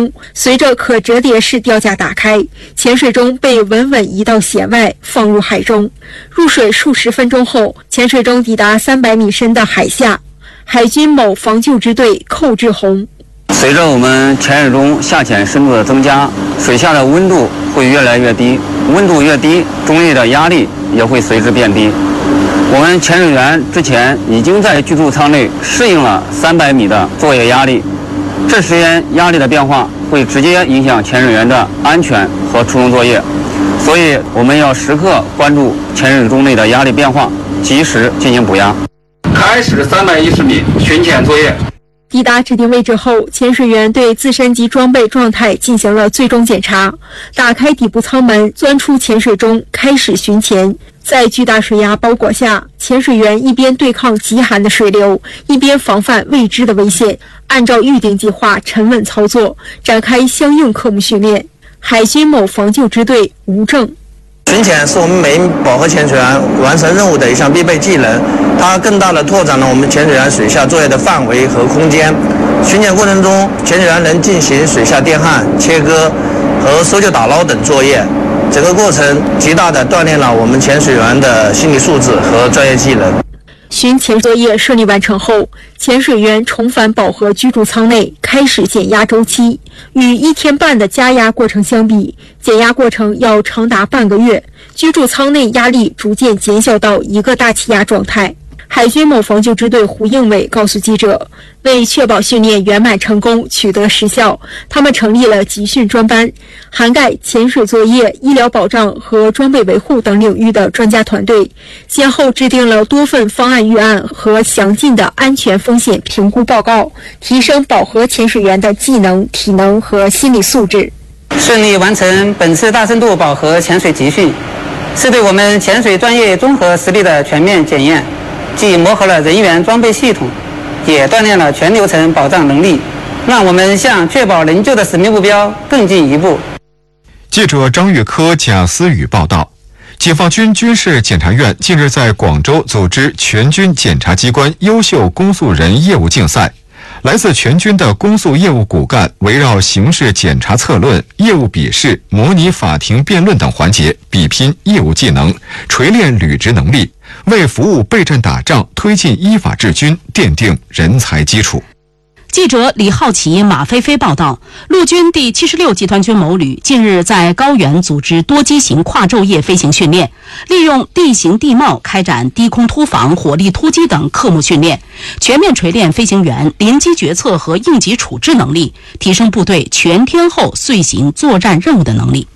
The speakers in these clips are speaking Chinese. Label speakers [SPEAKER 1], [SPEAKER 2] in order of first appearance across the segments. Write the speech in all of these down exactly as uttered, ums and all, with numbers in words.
[SPEAKER 1] 中，随着可折叠式吊架打开，潜水钟被稳稳移到舷外，放入海中。入水数十分钟后，潜水钟抵达三百米深的海下。海军某防救支队寇志宏：
[SPEAKER 2] 随着我们潜水钟下潜深度的增加，水下的温度会越来越低，温度越低，钟内的压力也会随之变低。我们潜水员之前已经在居住舱内适应了三百米的作业压力，这时间压力的变化会直接影响潜水员的安全和出舱作业，所以我们要时刻关注潜水钟内的压力变化，及时进行补压。开始三百一十米巡潜作业。
[SPEAKER 1] 抵达指定位置后，潜水员对自身及装备状态进行了最终检查，打开底部舱门，钻出潜水钟，开始巡潜。在巨大水压包裹下，潜水员一边对抗极寒的水流，一边防范未知的危险，按照预定计划沉稳操作，展开相应科目训练。海军某防救支队吴正：
[SPEAKER 3] 巡潜是我们每一饱和潜水员完成任务的一项必备技能，它更大的拓展了我们潜水员水下作业的范围和空间。巡潜过程中，潜水员能进行水下电焊、切割和搜救打捞等作业，整个过程极大地锻炼了我们潜水员的心理素质和专业技能。
[SPEAKER 1] 巡潜作业顺利完成后，潜水员重返饱和居住舱内，开始减压周期。与一天半的加压过程相比，减压过程要长达半个月，居住舱内压力逐渐减小到一个大气压状态。海军某防救支队胡应伟告诉记者，为确保训练圆满成功、取得实效，他们成立了集训专班，涵盖潜水作业、医疗保障和装备维护等领域的专家团队，先后制定了多份方案预案和详尽的安全风险评估报告，提升饱和潜水员的技能、体能和心理素质。
[SPEAKER 4] 顺利完成本次大深度饱和潜水集训，是对我们潜水专业综合实力的全面检验，既磨合了人员装备系统，也锻炼了全流程保障能力，让我们向确保人救的使命目标更进一步。
[SPEAKER 5] 记者张玉科、贾思雨报道。解放军军事检察院近日在广州组织全军检察机关优秀公诉人业务竞赛，来自全军的公诉业务骨干围绕刑事检察策论、业务笔试、模拟法庭辩论等环节比拼业务技能，锤炼履职能力，为服务备战打仗、推进依法治军奠定人才基础。
[SPEAKER 6] 记者李浩奇、马飞飞报道，陆军第七十六集团军某旅近日在高原组织多机型跨昼夜飞行训练，利用地形地貌开展低空突防、火力突击等科目训练，全面锤炼飞行员临机决策和应急处置能力，提升部队全天候遂行作战任务的能力。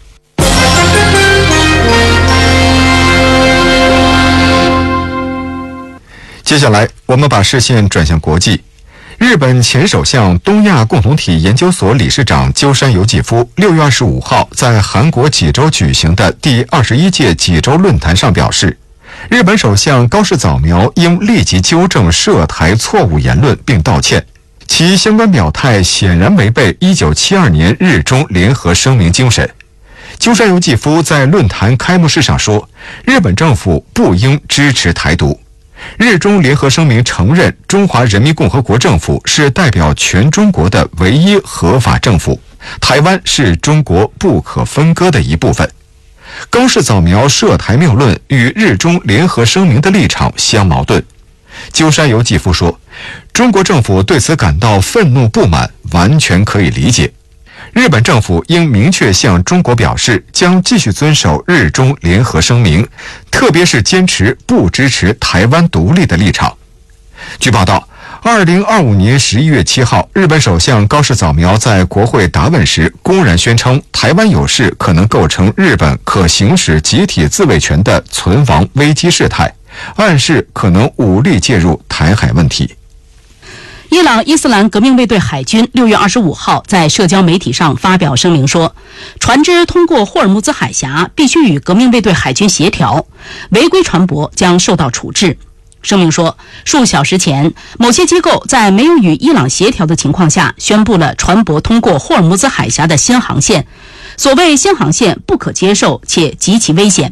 [SPEAKER 5] 接下来，我们把视线转向国际。日本前首相、东亚共同体研究所理事长鸠山由纪夫六月二十五号在韩国济州举行的第二十一届济州论坛上表示，日本首相高市早苗应立即纠正涉台错误言论并道歉，其相关表态显然违背一九七二年日中联合声明精神。鸠山由纪夫在论坛开幕式上说，日本政府不应支持台独。日中联合声明承认中华人民共和国政府是代表全中国的唯一合法政府，台湾是中国不可分割的一部分。高市早苗涉台谬论与日中联合声明的立场相矛盾。鸠山由纪夫说，中国政府对此感到愤怒不满，完全可以理解。日本政府应明确向中国表示，将继续遵守日中联合声明，特别是坚持不支持台湾独立的立场。据报道，二零二五年十一月七号，日本首相高市早苗在国会答问时公然宣称，台湾有事可能构成日本可行使集体自卫权的存亡危机事态，暗示可能武力介入台海问题。
[SPEAKER 6] 伊朗伊斯兰革命卫队海军六月二十五号在社交媒体上发表声明说，船只通过霍尔木兹海峡必须与革命卫队海军协调，违规船舶将受到处置。声明说，数小时前，某些机构在没有与伊朗协调的情况下，宣布了船舶通过霍尔木兹海峡的新航线。所谓新航线不可接受且极其危险。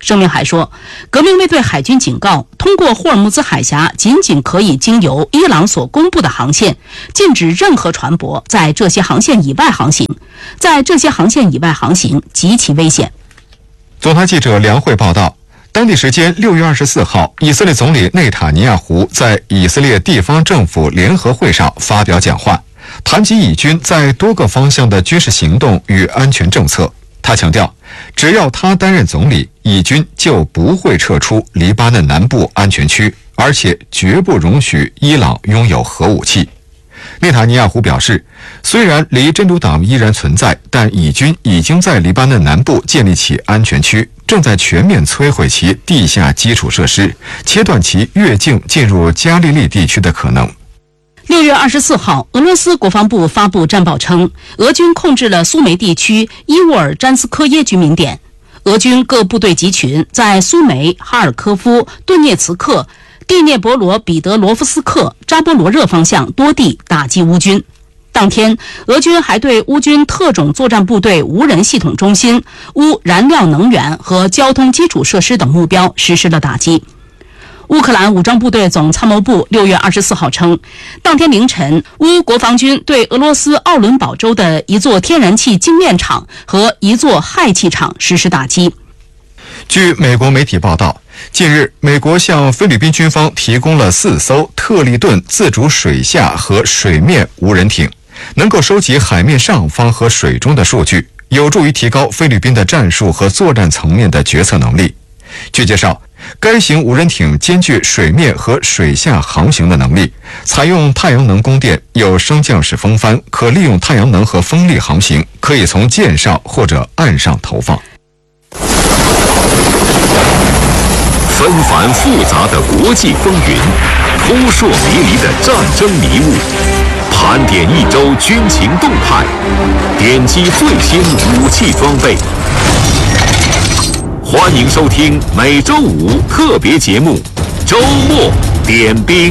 [SPEAKER 6] 声明还说，革命卫队海军警告，通过霍尔木兹海峡仅仅可以经由伊朗所公布的航线，禁止任何船舶在这些航线以外航行，在这些航线以外航行极其危险。
[SPEAKER 5] 总台记者梁慧报道，当地时间六月二十四号，以色列总理内塔尼亚胡在以色列地方政府联合会上发表讲话，谈及以军在多个方向的军事行动与安全政策。他强调，只要他担任总理，以军就不会撤出黎巴嫩南部安全区，而且绝不容许伊朗拥有核武器。内塔尼亚胡表示，虽然离真主党依然存在，但以军已经在黎巴嫩南部建立起安全区，正在全面摧毁其地下基础设施，切断其越境进入加利利地区的可能。
[SPEAKER 6] 六月二十四号，俄罗斯国防部发布战报称，俄军控制了苏梅地区伊沃尔詹斯科耶居民点，俄军各部队集群在苏梅、哈尔科夫、顿涅茨克、蒂涅博罗彼得罗夫斯克、扎波罗热方向多地打击乌军。当天，俄军还对乌军特种作战部队无人系统中心、乌燃料能源和交通基础设施等目标实施了打击。乌克兰武装部队总参谋部六月二十四号称，当天凌晨，乌国防军对俄罗斯奥伦堡州的一座天然气精炼厂和一座氦气厂实施打击。
[SPEAKER 5] 据美国媒体报道，近日，美国向菲律宾军方提供了四艘特利顿自主水下和水面无人艇，能够收集海面上方和水中的数据，有助于提高菲律宾的战术和作战层面的决策能力。据介绍，该型无人艇兼具水面和水下航行的能力，采用太阳能供电，有升降式风帆，可利用太阳能和风力航行，可以从舰上或者岸上投放。
[SPEAKER 7] 纷繁复杂的国际风云，扑朔迷离的战争迷雾，盘点一周军情动态，点击最新武器装备。欢迎收听每周五特别节目《周末点兵》。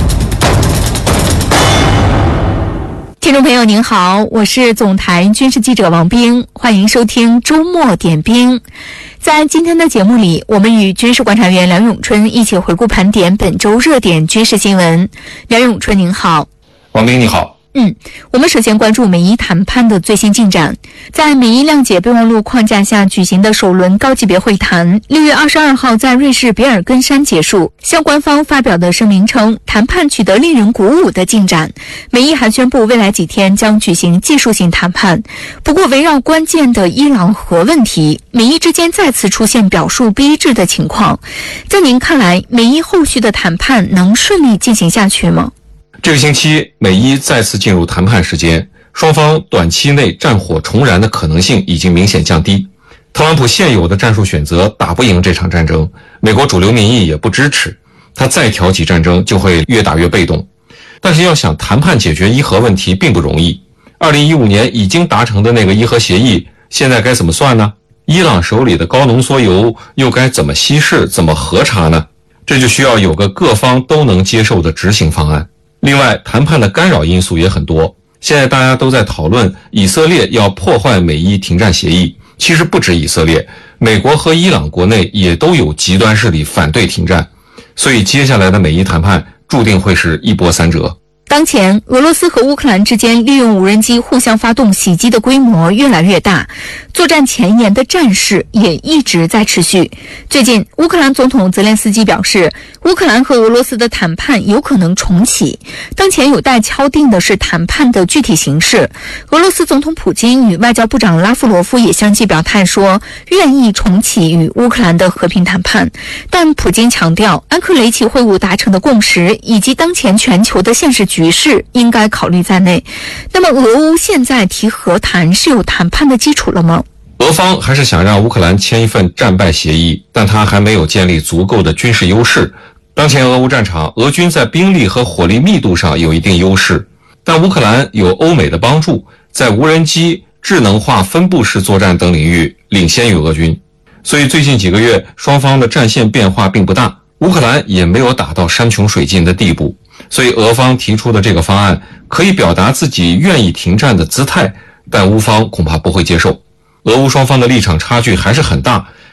[SPEAKER 1] 听众朋友您好，我是总台军事记者王冰，欢迎收听周末点兵。在今天的节目里，我们与军事观察员梁永春一起回顾盘点本周热点军事新闻。梁永春您好。
[SPEAKER 8] 王冰你好。
[SPEAKER 1] 嗯，我们首先关注美伊谈判的最新进展。在美伊谅解备忘录框架下举行的首轮高级别会谈，六月二十二号在瑞士比尔根山结束。相关方发表的声明称，谈判取得令人鼓舞的进展。美伊还宣布，未来几天将举行技术性谈判。不过，围绕关键的伊朗核问题，美伊之间再次出现表述不一致的情况。在您看来，美伊后续的谈判能顺利进行下去吗？
[SPEAKER 8] 这个星期，美伊再次进入谈判时间，双方短期内战火重燃的可能性已经明显降低。特朗普现有的战术选择打不赢这场战争，美国主流民意也不支持，他再挑起战争就会越打越被动。但是要想谈判解决伊核问题并不容易。二零一五年已经达成的那个伊核协议，现在该怎么算呢？伊朗手里的高浓缩铀又该怎么稀释、怎么核查呢？这就需要有个各方都能接受的执行方案。另外，谈判的干扰因素也很多。现在大家都在讨论以色列要破坏美伊停战协议，其实不止以色列，美国和伊朗国内也都有极端势力反对停战，所以接下来的美伊谈判注定会是一波三折。
[SPEAKER 1] 当前，俄罗斯和乌克兰之间利用无人机互相发动袭击的规模越来越大，作战前沿的战事也一直在持续。最近，乌克兰总统泽连斯基表示，乌克兰和俄罗斯的谈判有可能重启，当前有待敲定的是谈判的具体形式。俄罗斯总统普京与外交部长拉夫罗夫也相继表态说，愿意重启与乌克兰的和平谈判，但普京强调，安克雷奇会晤达成的共识以及当前全球的现实局势应该考虑在内。那么俄乌现在提和谈是有谈判的基础了吗？
[SPEAKER 8] 俄方还是想让乌克兰签一份战败协议，但他还没有建立足够的军事优势。当前俄乌战场，俄军在兵力和火力密度上有一定优势，但乌克兰有欧美的帮助，在无人机、智能化分布式作战等领域领先于俄军。所以最近几个月，双方的战线变化并不大，乌克兰也没有打到山穷水尽的地步。所以俄方提出的这个方案可以表达自己愿意停战的姿态，但乌方恐怕不会接受。俄乌双方的立场差距还是很大，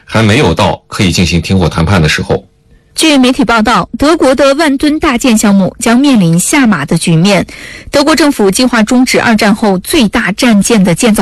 [SPEAKER 8] 还没有到可以进行停火谈判的时候。
[SPEAKER 9] 据媒体报道，德国的万吨大舰项目将面临下马的局面。德国政府计划终止二战后最大战舰的建造